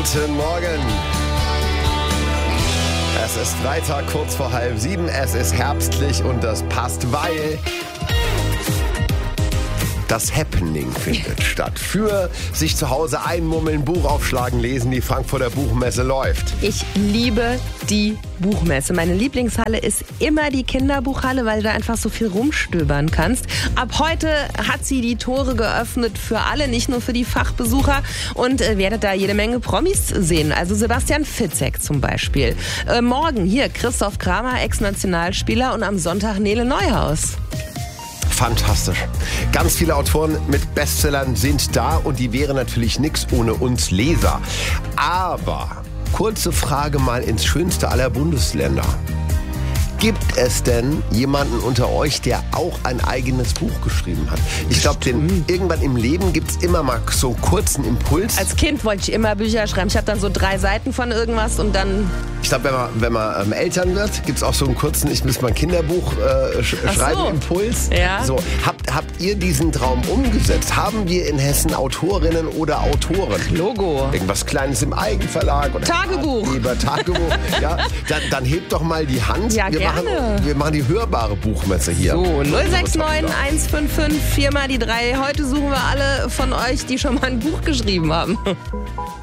Guten Morgen. Es ist Freitag, kurz vor 6:30. Es ist herbstlich und das passt, weil das Happening findet statt. Für sich zu Hause einmummeln, Buch aufschlagen, lesen, die Frankfurter Buchmesse läuft. Ich liebe die Buchmesse. Meine Lieblingshalle ist immer die Kinderbuchhalle, weil du da einfach so viel rumstöbern kannst. Ab heute hat sie die Tore geöffnet für alle, nicht nur für die Fachbesucher. Und werdet da jede Menge Promis sehen. Also Sebastian Fitzek zum Beispiel. Morgen hier Christoph Kramer, Ex-Nationalspieler, und am Sonntag Nele Neuhaus. Fantastisch. Ganz viele Autoren mit Bestsellern sind da und die wären natürlich nichts ohne uns Leser. Aber kurze Frage mal ins schönste aller Bundesländer. Gibt es denn jemanden unter euch, der auch ein eigenes Buch geschrieben hat? Ich glaube, irgendwann im Leben gibt es immer mal so einen kurzen Impuls. Als Kind wollte ich immer Bücher schreiben. Ich habe dann so 3 Seiten von irgendwas und dann... Ich glaube, wenn man Eltern wird, gibt es auch so einen kurzen, ich muss mal ein Kinderbuch schreiben, Impuls. Ja. So, habt ihr diesen Traum umgesetzt? Haben wir in Hessen Autorinnen oder Autoren? Logo. Irgendwas Kleines im Eigenverlag? Oder Tagebuch. Lieber Tagebuch. Ja, dann hebt doch mal die Hand. Ja, gerne. Wir machen die hörbare Buchmesse hier. So, 069 155 4 mal die 3. Heute suchen wir alle von euch, die schon mal ein Buch geschrieben haben.